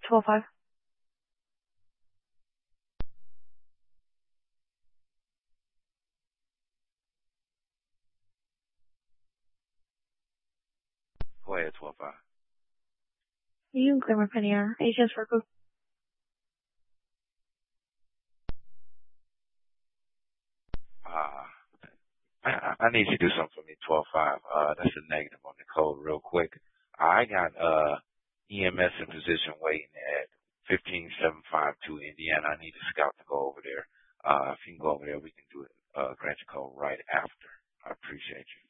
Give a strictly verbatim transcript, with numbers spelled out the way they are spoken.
twelve five. Go ahead, twelve five. You can clear my penny error. H S for code. Uh, I, I need you to do something for me, twelve five. Uh, that's a negative on the code real quick. I got uh E M S in position waiting at fifteen seven five two Indiana. I need a scout to go over there. Uh, if you can go over there, we can do it. Uh, grant your code right after. I appreciate you.